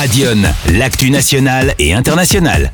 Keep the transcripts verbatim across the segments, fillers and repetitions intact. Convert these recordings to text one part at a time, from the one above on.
Radion, l'actu nationale et internationale.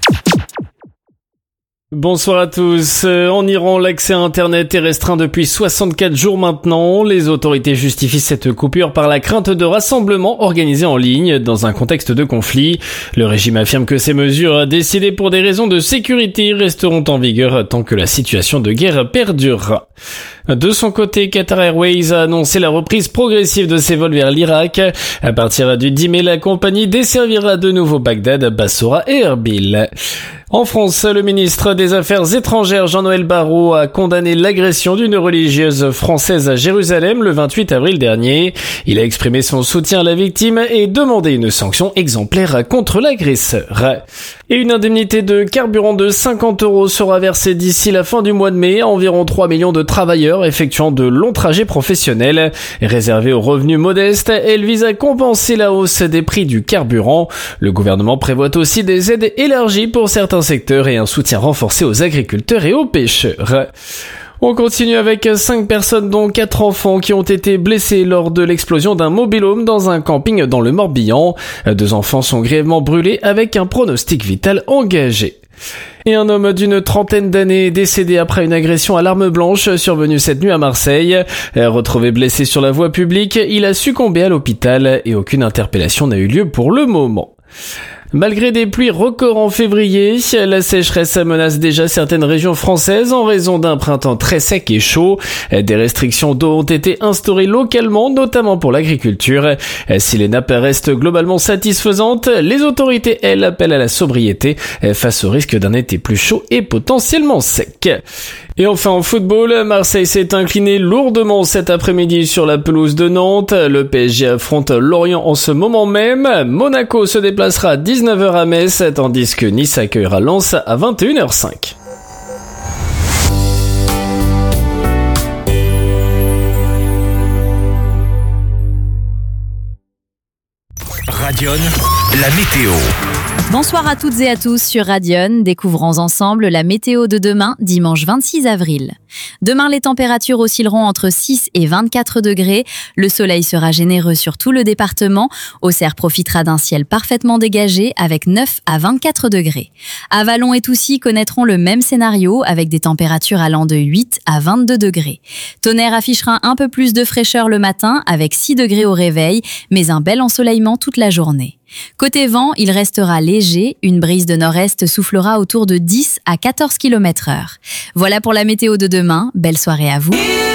Bonsoir à tous. En Iran, l'accès à Internet est restreint depuis soixante-quatre jours maintenant. Les autorités justifient cette coupure par la crainte de rassemblements organisés en ligne dans un contexte de conflit. Le régime affirme que ces mesures, décidées pour des raisons de sécurité, resteront en vigueur tant que la situation de guerre perdurera. De son côté, Qatar Airways a annoncé la reprise progressive de ses vols vers l'Irak. À partir du dix mai, la compagnie desservira de nouveau Bagdad, Bassora et Erbil. En France, le ministre des Affaires étrangères Jean-Noël Barrot a condamné l'agression d'une religieuse française à Jérusalem le vingt-huit avril dernier. Il a exprimé son soutien à la victime et demandé une sanction exemplaire contre l'agresseur. Et une indemnité de carburant de cinquante euros sera versée d'ici la fin du mois de mai à environ trois millions de travailleurs effectuant de longs trajets professionnels. Réservée aux revenus modestes, elle vise à compenser la hausse des prix du carburant. Le gouvernement prévoit aussi des aides élargies pour certains secteurs et un soutien renforcé aux agriculteurs et aux pêcheurs. On continue avec cinq personnes dont quatre enfants qui ont été blessés lors de l'explosion d'un mobil-home dans un camping dans le Morbihan. Deux enfants sont grièvement brûlés avec un pronostic vital engagé. Et un homme d'une trentaine d'années est décédé après une agression à l'arme blanche survenue cette nuit à Marseille. Retrouvé blessé sur la voie publique, il a succombé à l'hôpital et aucune interpellation n'a eu lieu pour le moment. Malgré des pluies records en février, la sécheresse menace déjà certaines régions françaises en raison d'un printemps très sec et chaud. Des restrictions d'eau ont été instaurées localement, notamment pour l'agriculture. Si les nappes restent globalement satisfaisantes, les autorités, elles, appellent à la sobriété face au risque d'un été plus chaud et potentiellement sec. Et enfin en football, Marseille s'est incliné lourdement cet après-midi sur la pelouse de Nantes. Le P S G affronte Lorient en ce moment même. Monaco se déplacera à dix-neuf heures à Metz, tandis que Nice accueillera Lens à vingt et une heures cinq. Radion, la météo. Bonsoir à toutes et à tous sur Radion. Découvrons ensemble la météo de demain, dimanche vingt-six avril. Demain, les températures oscilleront entre six et vingt-quatre degrés. Le soleil sera généreux sur tout le département. Auxerre profitera d'un ciel parfaitement dégagé avec neuf à vingt-quatre degrés. Avalon et Toucy connaîtront le même scénario avec des températures allant de huit à vingt-deux degrés. Tonnerre affichera un peu plus de fraîcheur le matin avec six degrés au réveil, mais un bel ensoleillement toute la journée. Côté vent, il restera léger, une brise de nord-est soufflera autour de dix à quatorze kilomètres heure. Voilà pour la météo de demain, belle soirée à vous.